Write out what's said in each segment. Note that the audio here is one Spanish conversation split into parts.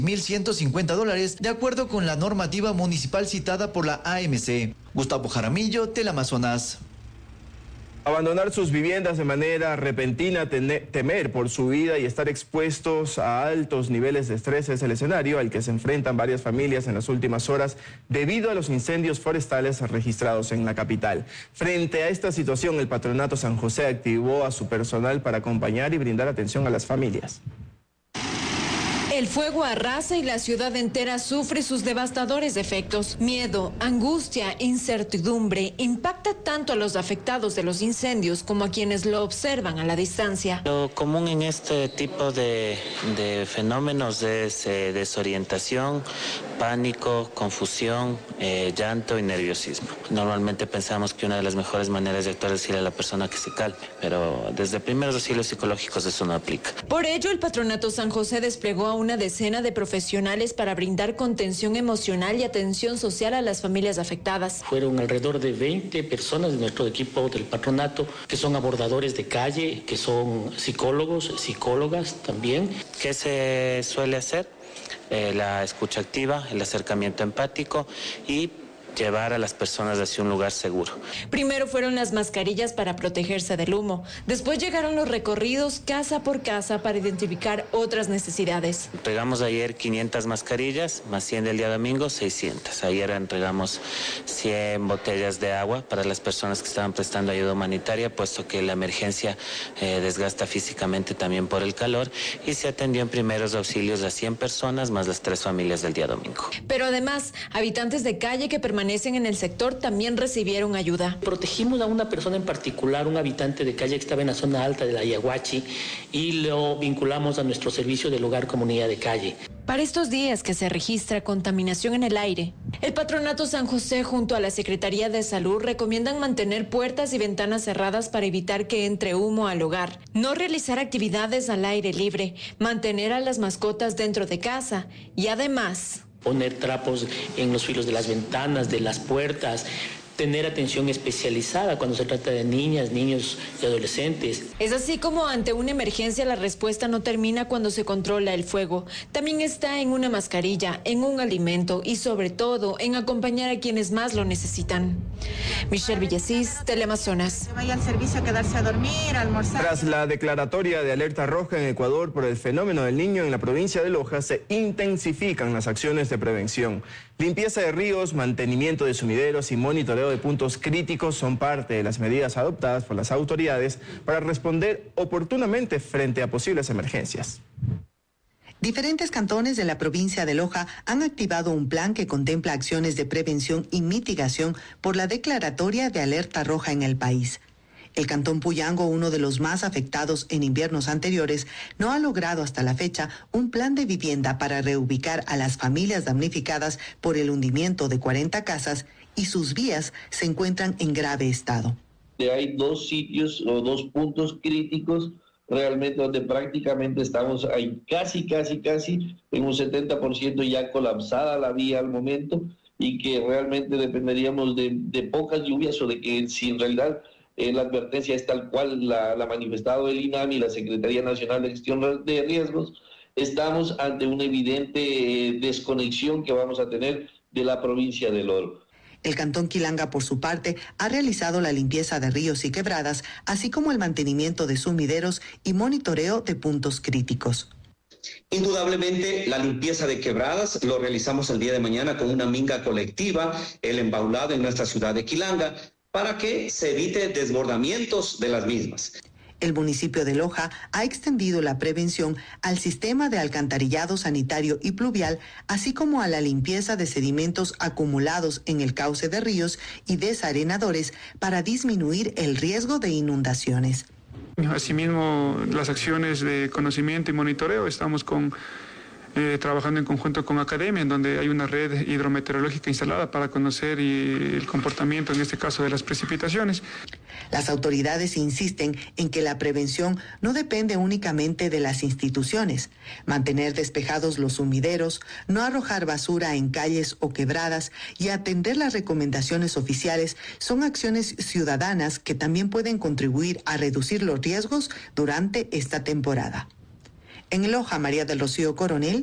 $1,150 de acuerdo con la normativa municipal citada por la AMC. Gustavo Jaramillo, Teleamazonas. Abandonar sus viviendas de manera repentina, temer por su vida y estar expuestos a altos niveles de estrés es el escenario al que se enfrentan varias familias en las últimas horas debido a los incendios forestales registrados en la capital. Frente a esta situación, el Patronato San José activó a su personal para acompañar y brindar atención a las familias. El fuego arrasa y la ciudad entera sufre sus devastadores efectos. Miedo, angustia, incertidumbre impacta tanto a los afectados de los incendios como a quienes lo observan a la distancia. Lo común en este tipo de fenómenos es desorientación, pánico, confusión, llanto y nerviosismo. Normalmente pensamos que una de las mejores maneras de actuar es decirle a la persona que se calme, pero desde primeros auxilios psicológicos eso no aplica. Por ello, el Patronato San José desplegó a una decena de profesionales para brindar contención emocional y atención social a las familias afectadas. Fueron alrededor de 20 personas de nuestro equipo del patronato que son abordadores de calle, que son psicólogos, psicólogas también. ¿Qué se suele hacer? La escucha activa, el acercamiento empático y llevar a las personas hacia un lugar seguro. Primero fueron las mascarillas para protegerse del humo. Después llegaron los recorridos casa por casa para identificar otras necesidades. Entregamos ayer 500 mascarillas, más 100 del día domingo, 600. Ayer entregamos 100 botellas de agua para las personas que estaban prestando ayuda humanitaria, puesto que la emergencia desgasta físicamente también por el calor, y se atendió en primeros auxilios a 100 personas, más las 3 familias del día domingo. Pero además, habitantes de calle que permanecen en el sector también recibieron ayuda. Protegimos a una persona en particular, un habitante de calle que estaba en la zona alta de la Yaguachi, y lo vinculamos a nuestro servicio del hogar comunidad de calle. Para estos días que se registra contaminación en el aire, el Patronato San José junto a la Secretaría de Salud recomiendan mantener puertas y ventanas cerradas para evitar que entre humo al hogar, no realizar actividades al aire libre, mantener a las mascotas dentro de casa y además poner trapos en los filos de las ventanas, de las puertas, tener atención especializada cuando se trata de niñas, niños y adolescentes. Es así como ante una emergencia la respuesta no termina cuando se controla el fuego. También está en una mascarilla, en un alimento y sobre todo en acompañar a quienes más lo necesitan. Michelle Villasís, Teleamazonas. Que vaya al servicio a quedarse a dormir, a almorzar. Tras la declaratoria de alerta roja en Ecuador por el fenómeno del Niño en la provincia de Loja, se intensifican las acciones de prevención. Limpieza de ríos, mantenimiento de sumideros y monitoreo de puntos críticos son parte de las medidas adoptadas por las autoridades para responder oportunamente frente a posibles emergencias. Diferentes cantones de la provincia de Loja han activado un plan que contempla acciones de prevención y mitigación por la declaratoria de alerta roja en el país. El cantón Puyango, uno de los más afectados en inviernos anteriores, no ha logrado hasta la fecha un plan de vivienda para reubicar a las familias damnificadas por el hundimiento de 40 casas y sus vías se encuentran en grave estado. Hay 2 sitios o 2 puntos críticos realmente donde prácticamente estamos ahí casi en un 70% ya colapsada la vía al momento, y que realmente dependeríamos de pocas lluvias o de que si en realidad la advertencia es tal cual la ha manifestado el INAM y la Secretaría Nacional de Gestión de Riesgos, estamos ante una evidente desconexión que vamos a tener de la provincia del Oro. El cantón Quilanga, por su parte, ha realizado la limpieza de ríos y quebradas, así como el mantenimiento de sumideros y monitoreo de puntos críticos. Indudablemente, la limpieza de quebradas lo realizamos el día de mañana con una minga colectiva, el embaulado en nuestra ciudad de Quilanga, para que se evite desbordamientos de las mismas. El municipio de Loja ha extendido la prevención al sistema de alcantarillado sanitario y pluvial, así como a la limpieza de sedimentos acumulados en el cauce de ríos y desarenadores para disminuir el riesgo de inundaciones. Asimismo, las acciones de conocimiento y monitoreo, estamos trabajando en conjunto con Academia, en donde hay una red hidrometeorológica instalada para conocer el comportamiento, en este caso, de las precipitaciones. Las autoridades insisten en que la prevención no depende únicamente de las instituciones. Mantener despejados los sumideros, no arrojar basura en calles o quebradas y atender las recomendaciones oficiales son acciones ciudadanas que también pueden contribuir a reducir los riesgos durante esta temporada. En Loja, María del Rocío Coronel,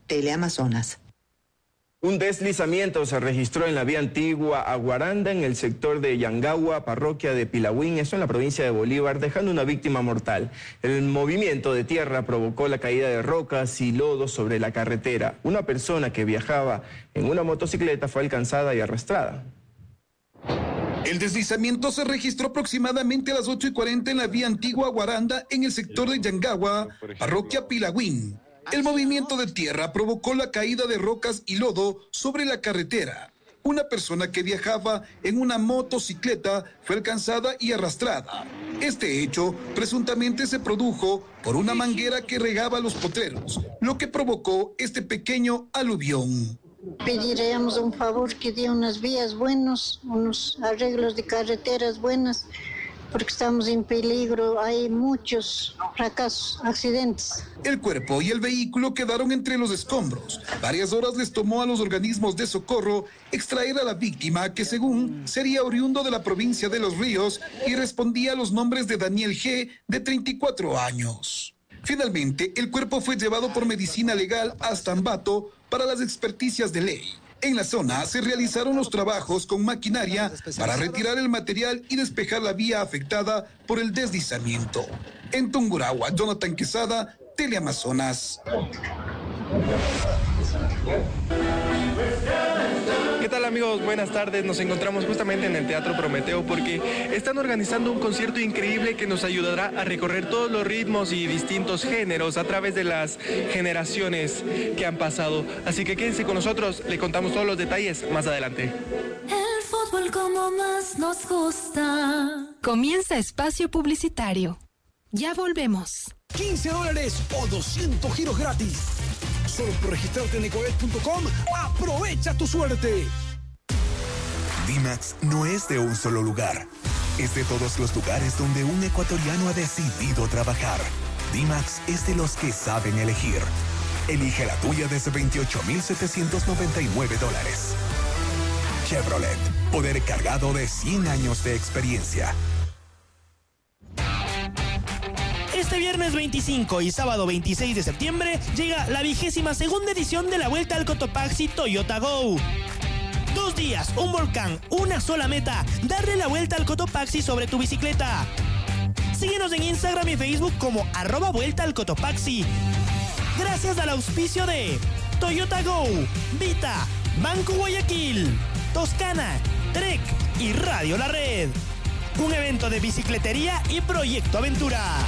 Teleamazonas. Un deslizamiento se registró en la vía antigua a Guaranda, en el sector de Yangagua, parroquia de Pilahuín, esto en la provincia de Bolívar, dejando una víctima mortal. El movimiento de tierra provocó la caída de rocas y lodo sobre la carretera. Una persona que viajaba en una motocicleta fue alcanzada y arrastrada. El deslizamiento se registró aproximadamente a las 8:40 en la vía antigua Guaranda, en el sector de Yangagua, parroquia Pilahuín. El movimiento de tierra provocó la caída de rocas y lodo sobre la carretera. Una persona que viajaba en una motocicleta fue alcanzada y arrastrada. Este hecho presuntamente se produjo por una manguera que regaba los potreros, lo que provocó este pequeño aluvión. Pediríamos un favor que dé unas vías buenas, unos arreglos de carreteras buenas, porque estamos en peligro, hay muchos fracasos, accidentes. El cuerpo y el vehículo quedaron entre los escombros. Varias horas les tomó a los organismos de socorro extraer a la víctima, que según sería oriundo de la provincia de Los Ríos y respondía a los nombres de Daniel G., de 34 años. Finalmente, el cuerpo fue llevado por medicina legal hasta Ambato para las experticias de ley. En la zona se realizaron los trabajos con maquinaria para retirar el material y despejar la vía afectada por el deslizamiento. En Tungurahua, Jonathan Quesada, Teleamazonas. ¿Qué tal, amigos? Buenas tardes. Nos encontramos justamente en el Teatro Prometeo porque están organizando un concierto increíble que nos ayudará a recorrer todos los ritmos y distintos géneros a través de las generaciones que han pasado. Así que quédense con nosotros, le contamos todos los detalles más adelante. El fútbol como más nos gusta. Comienza espacio publicitario. Ya volvemos. $15 o 200 giros gratis. Solo por registrarte en ecoet.com, aprovecha tu suerte. D-Max no es de un solo lugar. Es de todos los lugares donde un ecuatoriano ha decidido trabajar. D-Max es de los que saben elegir. Elige la tuya desde $28,799. Chevrolet, poder cargado de 100 años de experiencia. Este viernes 25 y sábado 26 de septiembre llega la 22ª edición de la Vuelta al Cotopaxi Toyota Go. 2 días, un volcán, una sola meta, darle la vuelta al Cotopaxi sobre tu bicicleta. Síguenos en Instagram y Facebook como @Vuelta al Cotopaxi. Gracias al auspicio de Toyota Go, Vita, Banco Guayaquil, Toscana, Trek y Radio La Red. Un evento de bicicletería y Proyecto Aventura.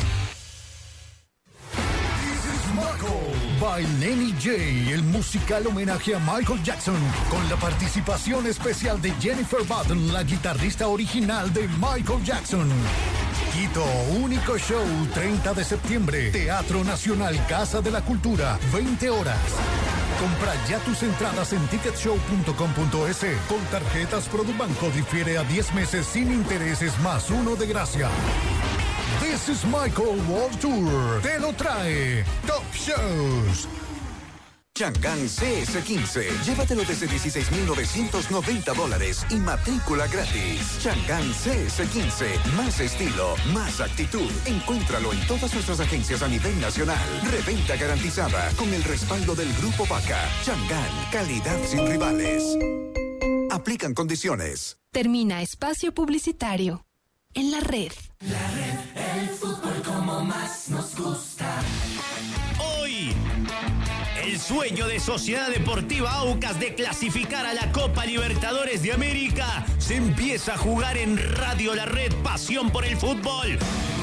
By Lenny J, el musical homenaje a Michael Jackson, con la participación especial de Jennifer Button, la guitarrista original de Michael Jackson. Quito, único show, 30 de septiembre, Teatro Nacional, Casa de la Cultura, 20 horas. Compra ya tus entradas en ticketshow.com.es. Con tarjetas Produbanco difiere a 10 meses sin intereses más 1 de gracia. This is Michael World Tour. Te lo trae Top Shows. Chang'an CS15. Llévatelo desde $16,990 y matrícula gratis. Chang'an CS15. Más estilo, más actitud. Encuéntralo en todas nuestras agencias a nivel nacional. Reventa garantizada con el respaldo del Grupo Vaca. Chang'an, calidad sin rivales. Aplican condiciones. Termina espacio publicitario. En la red. La red, el fútbol como más nos gusta. Hoy, el sueño de Sociedad Deportiva Aucas de clasificar a la Copa Libertadores de América se empieza a jugar en Radio La Red, pasión por el fútbol.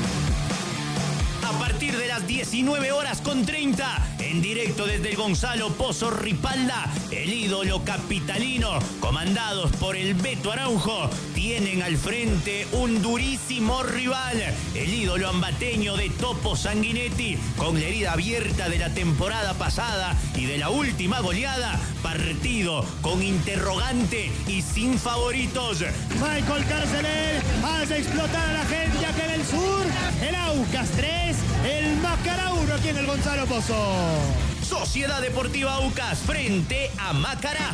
A partir de las 19:30, en directo desde el Gonzalo Pozo Ripalda, el ídolo capitalino, comandados por el Beto Araujo, tienen al frente un durísimo rival, el ídolo ambateño de Topo Sanguinetti, con la herida abierta de la temporada pasada y de la última goleada, partido con interrogante y sin favoritos. Michael Carceler hace explotar a la gente acá en el sur, el Aucas 3, el Macará 1 aquí en el Gonzalo Pozo. Sociedad Deportiva Aucas frente a Macará.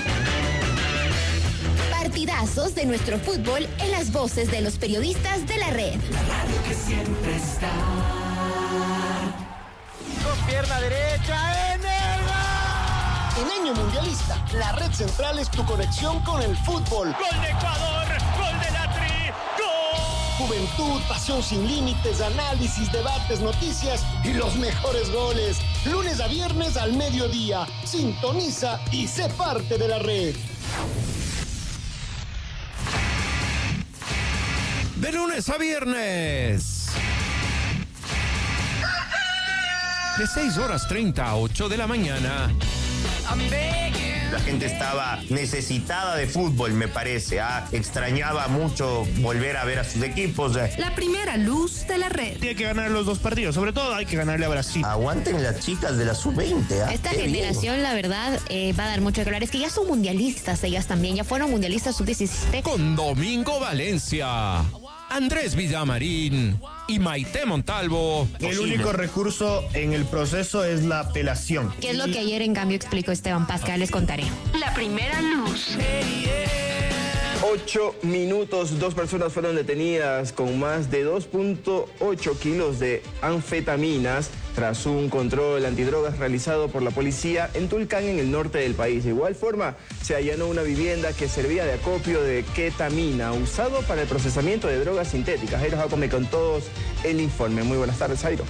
Partidazos de nuestro fútbol en las voces de los periodistas de la red. La radio que siempre está. Con pierna derecha en el En año mundialista, la Red Central es tu conexión con el fútbol. ¡Gol de Ecuador! ¡Gol de la Tri! ¡Gol! Juventud, pasión sin límites, análisis, debates, noticias y los mejores goles. Lunes a viernes al mediodía. Sintoniza y sé parte de la red. De lunes a viernes. De 6:30 a 8 de la mañana. La gente estaba necesitada de fútbol, me parece. Extrañaba mucho volver a ver a sus equipos. La primera luz de la red. Tiene que ganar los dos partidos, sobre todo hay que ganarle a Brasil. Aguanten las chicas de la sub-20. Esta generación, la verdad, va a dar mucho que hablar. Es que ya son mundialistas, ellas también. Ya fueron mundialistas sub-17. Con Domingo Valencia, Andrés Villamarín y Maite Montalvo. El único recurso en el proceso es la apelación. ¿Qué es lo que ayer, en cambio, explicó Esteban Pascal? Les contaré. La primera luz. 8 minutos, 2 personas fueron detenidas con más de 2.8 kilos de anfetaminas tras un control antidrogas realizado por la policía en Tulcán, en el norte del país. De igual forma, se allanó una vivienda que servía de acopio de ketamina, usado para el procesamiento de drogas sintéticas. Jairo Jacome con todos el informe. Muy buenas tardes, Jairo.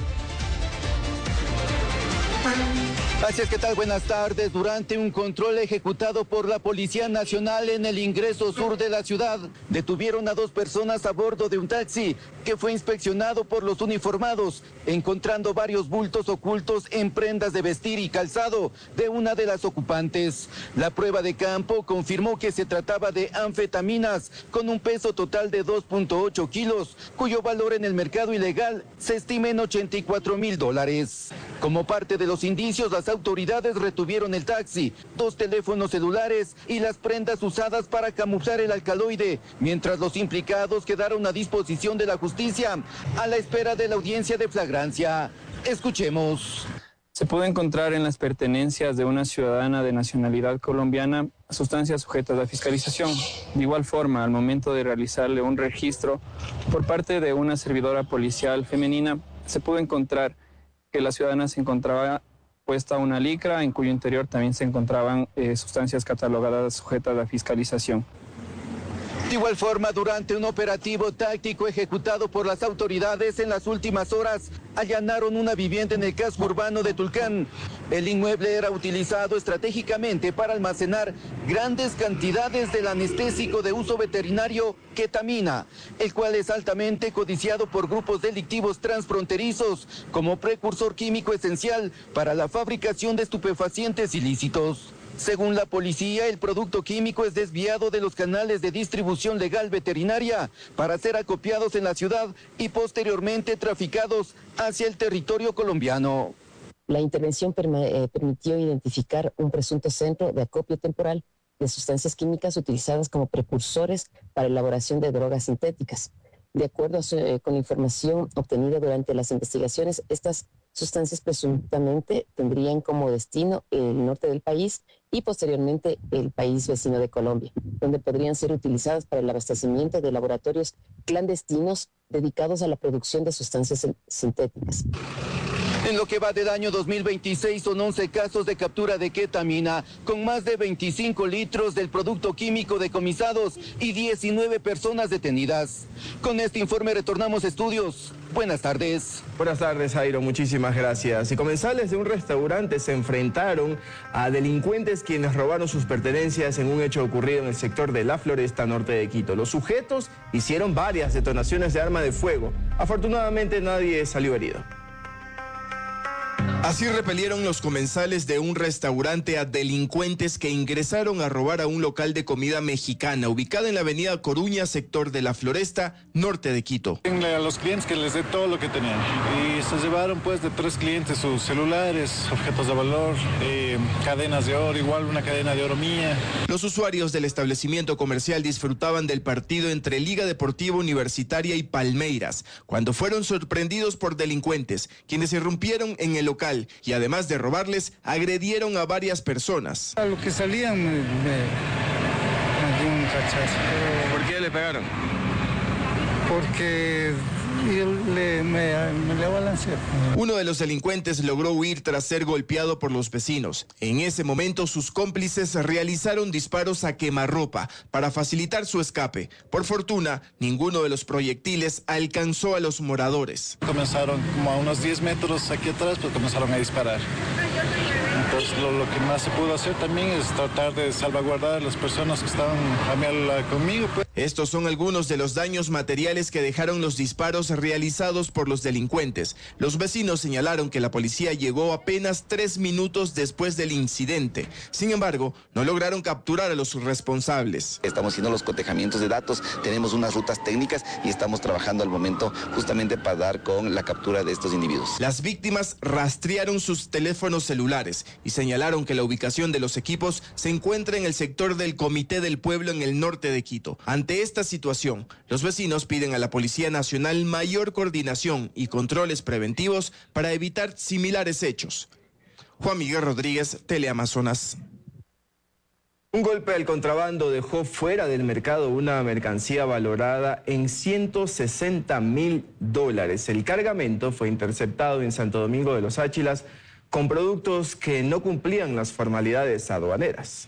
Gracias, ¿qué tal? Buenas tardes. Durante un control ejecutado por la Policía Nacional en el ingreso sur de la ciudad, detuvieron a 2 personas a bordo de un taxi que fue inspeccionado por los uniformados, encontrando varios bultos ocultos en prendas de vestir y calzado de una de las ocupantes. La prueba de campo confirmó que se trataba de anfetaminas con un peso total de 2.8 kilos, cuyo valor en el mercado ilegal se estima en $84,000. Como parte de los indicios, las autoridades retuvieron el taxi, 2 teléfonos celulares y las prendas usadas para camuflar el alcaloide, mientras los implicados quedaron a disposición de la justicia a la espera de la audiencia de flagrancia. Escuchemos. Se pudo encontrar en las pertenencias de una ciudadana de nacionalidad colombiana sustancias sujetas a fiscalización. De igual forma, al momento de realizarle un registro por parte de una servidora policial femenina, se pudo encontrar que la ciudadana se encontraba puesta una licra en cuyo interior también se encontraban sustancias catalogadas sujetas a fiscalización. De igual forma, durante un operativo táctico ejecutado por las autoridades en las últimas horas, allanaron una vivienda en el casco urbano de Tulcán. El inmueble era utilizado estratégicamente para almacenar grandes cantidades del anestésico de uso veterinario ketamina, el cual es altamente codiciado por grupos delictivos transfronterizos como precursor químico esencial para la fabricación de estupefacientes ilícitos. Según la policía, el producto químico es desviado de los canales de distribución legal veterinaria para ser acopiados en la ciudad y posteriormente traficados hacia el territorio colombiano. La intervención permitió identificar un presunto centro de acopio temporal de sustancias químicas utilizadas como precursores para elaboración de drogas sintéticas. De acuerdo con información obtenida durante las investigaciones, estas sustancias presuntamente tendrían como destino el norte del país y posteriormente el país vecino de Colombia, donde podrían ser utilizadas para el abastecimiento de laboratorios clandestinos dedicados a la producción de sustancias sintéticas. En lo que va del año 2026 son 11 casos de captura de ketamina, con más de 25 litros del producto químico decomisados y 19 personas detenidas. Con este informe retornamos a estudios. Buenas tardes. Buenas tardes, Jairo. Muchísimas gracias. Y comensales de un restaurante se enfrentaron a delincuentes quienes robaron sus pertenencias en un hecho ocurrido en el sector de La Floresta, norte de Quito. Los sujetos hicieron varias detonaciones de arma de fuego. Afortunadamente nadie salió herido. Así repelieron los comensales de un restaurante a delincuentes que ingresaron a robar a un local de comida mexicana ubicada en la avenida Coruña, sector de La Floresta, norte de Quito. A los clientes que les dé todo lo que tenían y se llevaron pues de 3 clientes sus celulares, objetos de valor, cadenas de oro, igual una cadena de oro mía. Los usuarios del establecimiento comercial disfrutaban del partido entre Liga Deportiva Universitaria y Palmeiras cuando fueron sorprendidos por delincuentes quienes irrumpieron en el local y además de robarles, agredieron a varias personas. A lo que salían me dio un cachazo. ¿Por qué le pegaron? Porque y me balanceé. Uno de los delincuentes logró huir tras ser golpeado por los vecinos. En ese momento sus cómplices realizaron disparos a quemarropa para facilitar su escape. Por fortuna, ninguno de los proyectiles alcanzó a los moradores. Comenzaron como a unos 10 metros aquí atrás, pues comenzaron a disparar. Entonces lo que más se pudo hacer también es tratar de salvaguardar a las personas que estaban conmigo. Pues. Estos son algunos de los daños materiales que dejaron los disparos realizados por los delincuentes. Los vecinos señalaron que la policía llegó apenas 3 minutos después del incidente. Sin embargo, no lograron capturar a los responsables. Estamos haciendo los cotejamientos de datos, tenemos unas rutas técnicas y estamos trabajando al momento justamente para dar con la captura de estos individuos. Las víctimas rastrearon sus teléfonos celulares y señalaron que la ubicación de los equipos se encuentra en el sector del Comité del Pueblo en el norte de Quito. Ante esta situación, los vecinos piden a la Policía Nacional mayor coordinación y controles preventivos para evitar similares hechos. Juan Miguel Rodríguez, Teleamazonas. Un golpe al contrabando dejó fuera del mercado una mercancía valorada en $160.000. El cargamento fue interceptado en Santo Domingo de los Áchilas con productos que no cumplían las formalidades aduaneras.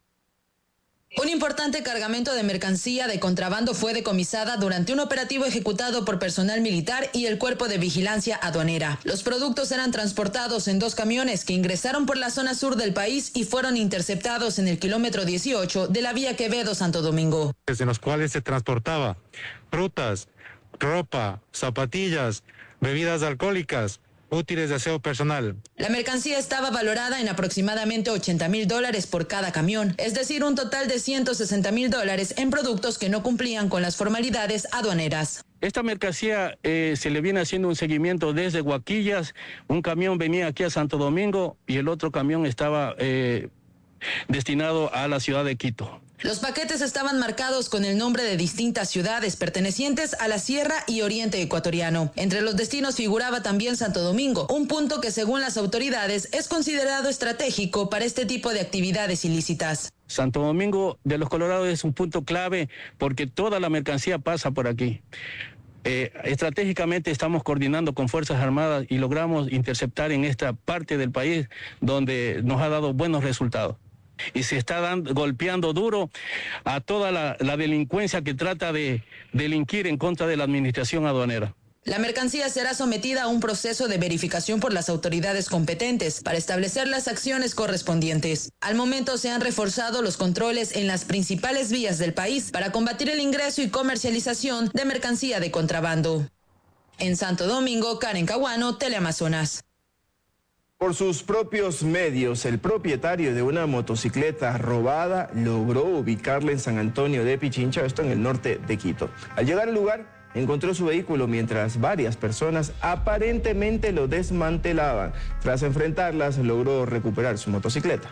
Un importante cargamento de mercancía de contrabando fue decomisada durante un operativo ejecutado por personal militar y el Cuerpo de Vigilancia Aduanera. Los productos eran transportados en 2 camiones que ingresaron por la zona sur del país y fueron interceptados en el kilómetro 18 de la vía Quevedo-Santo Domingo. En los cuales se transportaba frutas, ropa, zapatillas, bebidas alcohólicas, útiles de aseo personal. La mercancía estaba valorada en aproximadamente $80.000 por cada camión, es decir, un total de $160.000 en productos que no cumplían con las formalidades aduaneras. Esta mercancía se le viene haciendo un seguimiento desde Huaquillas. Un camión venía aquí a Santo Domingo y el otro camión estaba destinado a la ciudad de Quito. Los paquetes estaban marcados con el nombre de distintas ciudades pertenecientes a la Sierra y Oriente Ecuatoriano. Entre los destinos figuraba también Santo Domingo, un punto que según las autoridades es considerado estratégico para este tipo de actividades ilícitas. Santo Domingo de los Colorados es un punto clave porque toda la mercancía pasa por aquí. Estratégicamente estamos coordinando con Fuerzas Armadas y logramos interceptar en esta parte del país donde nos ha dado buenos resultados. Y se está golpeando duro a toda la delincuencia que trata de delinquir en contra de la administración aduanera. La mercancía será sometida a un proceso de verificación por las autoridades competentes para establecer las acciones correspondientes. Al momento se han reforzado los controles en las principales vías del país para combatir el ingreso y comercialización de mercancía de contrabando. En Santo Domingo, Karen Caguano, Teleamazonas. Por sus propios medios, el propietario de una motocicleta robada logró ubicarla en San Antonio de Pichincha, esto en el norte de Quito. Al llegar al lugar, encontró su vehículo mientras varias personas aparentemente lo desmantelaban. Tras enfrentarlas, logró recuperar su motocicleta.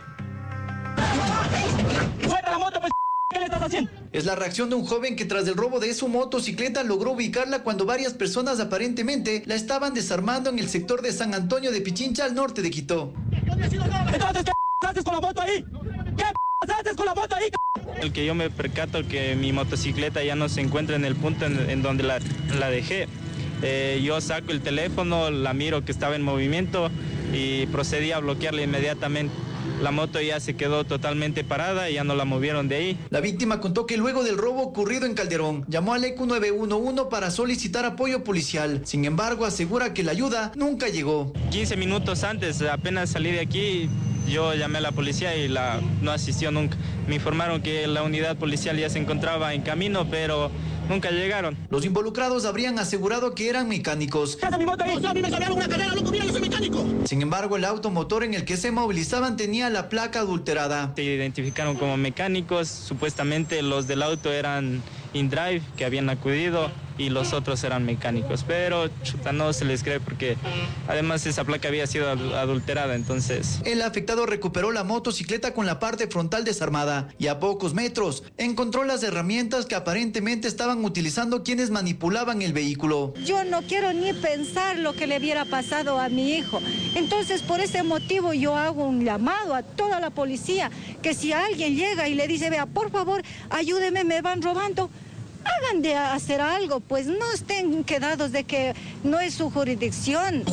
¡Suelta la moto, pues! ¿Qué le estás haciendo? Es la reacción de un joven que tras el robo de su motocicleta logró ubicarla cuando varias personas aparentemente la estaban desarmando en el sector de San Antonio de Pichincha, al norte de Quito. Entonces, ¿qué haces con la moto ahí? ¿Qué haces con la moto ahí? El que yo me percato que mi motocicleta ya no se encuentra en el punto en donde la dejé. Yo saco el teléfono, la miro que estaba en movimiento y procedí a bloquearla inmediatamente. La moto ya se quedó totalmente parada y ya no la movieron de ahí. La víctima contó que luego del robo ocurrido en Calderón, llamó al ECU 911 para solicitar apoyo policial. Sin embargo, asegura que la ayuda nunca llegó. 15 minutos antes, apenas salí de aquí, yo llamé a la policía y no asistió nunca. Me informaron que la unidad policial ya se encontraba en camino, pero nunca llegaron. Los involucrados habrían asegurado que eran mecánicos. A mí me salieron una carrera, loco, mira, yo soy mecánico. Sin embargo, el automotor en el que se movilizaban tenía la placa adulterada. Se identificaron como mecánicos, supuestamente los del auto eran InDrive, que habían acudido, y los otros eran mecánicos, pero no se les cree porque además esa placa había sido adulterada, entonces. El afectado recuperó la motocicleta con la parte frontal desarmada y a pocos metros encontró las herramientas que aparentemente estaban utilizando quienes manipulaban el vehículo. Yo no quiero ni pensar lo que le hubiera pasado a mi hijo, entonces por ese motivo yo hago un llamado a toda la policía que si alguien llega y le dice, vea, por favor, ayúdeme, me van robando, hagan de hacer algo, pues no estén quedados de que no es su jurisdicción.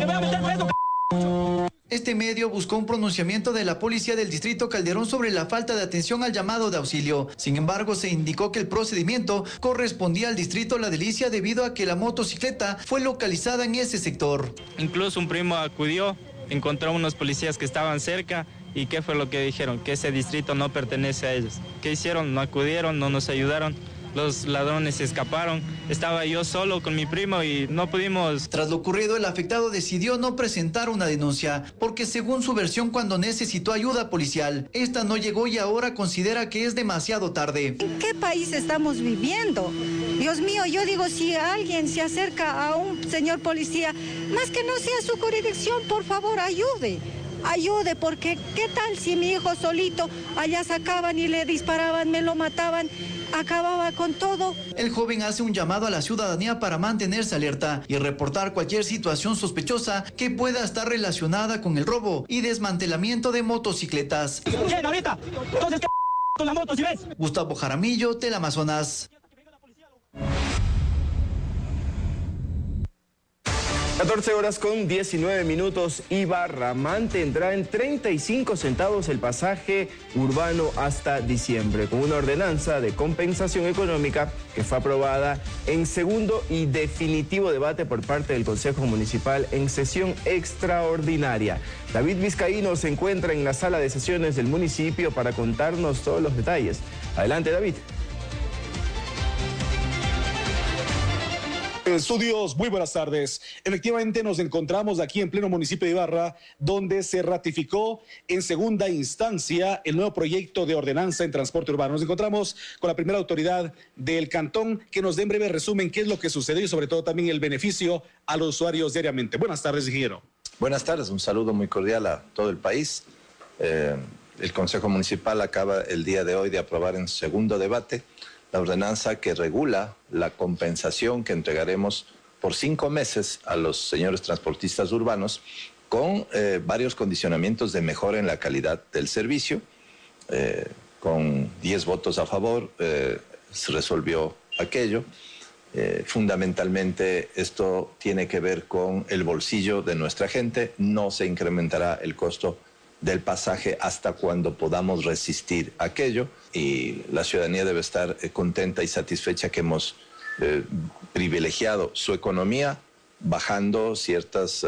Este medio buscó un pronunciamiento de la policía del distrito Calderón sobre la falta de atención al llamado de auxilio. Sin embargo, se indicó que el procedimiento correspondía al distrito La Delicia debido a que la motocicleta fue localizada en ese sector. Incluso un primo acudió, encontró unos policías que estaban cerca. ¿Y qué fue lo que dijeron? Que ese distrito no pertenece a ellos. ¿Qué hicieron? No acudieron, no nos ayudaron. Los ladrones se escaparon. Estaba yo solo con mi primo y no pudimos. Tras lo ocurrido, el afectado decidió no presentar una denuncia, porque según su versión, cuando necesitó ayuda policial, esta no llegó y ahora considera que es demasiado tarde. ¿En qué país estamos viviendo? Dios mío, yo digo, si alguien se acerca a un señor policía, más que no sea su jurisdicción, por favor, ayude, porque ¿qué tal si mi hijo solito allá sacaban y le disparaban, me lo mataban? Acababa con todo. El joven hace un llamado a la ciudadanía para mantenerse alerta y reportar cualquier situación sospechosa que pueda estar relacionada con el robo y desmantelamiento de motocicletas. ¿Quién ahorita? Entonces, ¿qué con la moto si ves? Gustavo Jaramillo, Teleamazonas. 14 horas con 19 minutos. Ibarra mantendrá en 35 centavos el pasaje urbano hasta diciembre, con una ordenanza de compensación económica que fue aprobada en segundo y definitivo debate por parte del Consejo Municipal en sesión extraordinaria. David Vizcaíno se encuentra en la sala de sesiones del municipio para contarnos todos los detalles. Adelante, David. Estudios, muy buenas tardes. Efectivamente nos encontramos aquí en pleno municipio de Ibarra, donde se ratificó en segunda instancia el nuevo proyecto de ordenanza en transporte urbano. Nos encontramos con la primera autoridad del cantón que nos dé en breve resumen qué es lo que sucedió y sobre todo también el beneficio a los usuarios diariamente. Buenas tardes, ingeniero. Buenas tardes, un saludo muy cordial a todo el país. El Consejo Municipal acaba el día de hoy de aprobar en segundo debate la ordenanza que regula la compensación que entregaremos por 5 meses a los señores transportistas urbanos con varios condicionamientos de mejora en la calidad del servicio. Con 10 votos a favor se resolvió aquello. Fundamentalmente esto tiene que ver con el bolsillo de nuestra gente. No se incrementará el costo del pasaje hasta cuando podamos resistir aquello, y la ciudadanía debe estar contenta y satisfecha que hemos privilegiado su economía bajando ciertas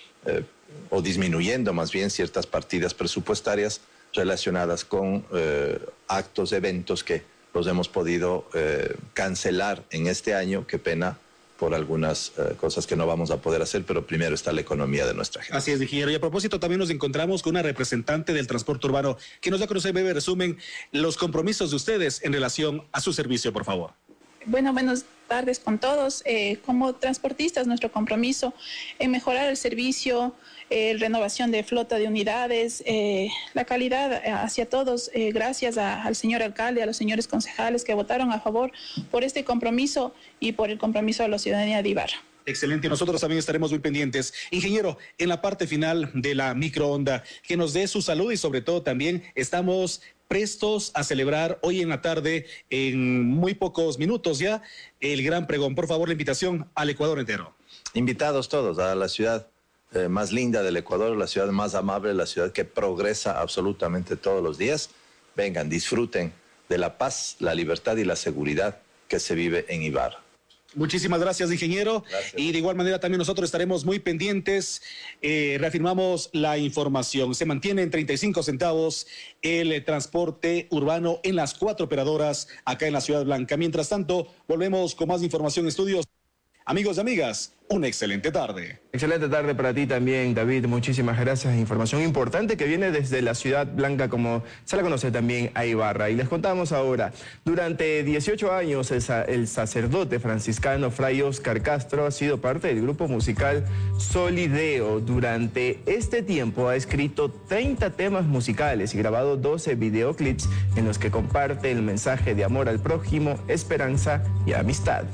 o disminuyendo más bien ciertas partidas presupuestarias relacionadas con actos, eventos que los hemos podido cancelar en este año. Qué pena por algunas cosas que no vamos a poder hacer, pero primero está la economía de nuestra gente. Así es, ingeniero. Y a propósito, también nos encontramos con una representante del transporte urbano que nos da a conocer en breve resumen los compromisos de ustedes en relación a su servicio, por favor. Bueno, buenas tardes con todos. Como transportistas, nuestro compromiso en mejorar el servicio, renovación de flota de unidades, la calidad hacia todos, gracias al señor alcalde, a los señores concejales que votaron a favor por este compromiso y por el compromiso de la ciudadanía de Ibarra. Excelente, nosotros también estaremos muy pendientes. Ingeniero, en la parte final de la microonda, que nos dé su salud y sobre todo también estamos prestos a celebrar hoy en la tarde, en muy pocos minutos ya, el gran pregón. Por favor, la invitación al Ecuador entero. Invitados todos a la ciudad más linda del Ecuador, la ciudad más amable, la ciudad que progresa absolutamente todos los días. Vengan, disfruten de la paz, la libertad y la seguridad que se vive en Ibarra. Muchísimas gracias, ingeniero. Gracias. Y de igual manera también nosotros estaremos muy pendientes. Reafirmamos la información. Se mantiene en 35 centavos el transporte urbano en las 4 operadoras acá en la Ciudad Blanca. Mientras tanto, volvemos con más información, estudios. Amigos y amigas, una excelente tarde. Excelente tarde para ti también, David. Muchísimas gracias. Información importante que viene desde la Ciudad Blanca, como se la conoce también a Ibarra. Y les contamos ahora, durante 18 años el sacerdote franciscano Fray Oscar Castro ha sido parte del grupo musical Solideo. Durante este tiempo ha escrito 30 temas musicales y grabado 12 videoclips en los que comparte el mensaje de amor al prójimo, esperanza y amistad.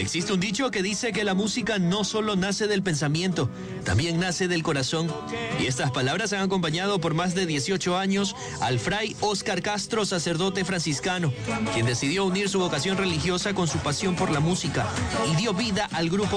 Existe un dicho que dice que la música no solo nace del pensamiento, también nace del corazón. Y estas palabras han acompañado por más de 18 años al fray Óscar Castro, sacerdote franciscano, quien decidió unir su vocación religiosa con su pasión por la música y dio vida al grupo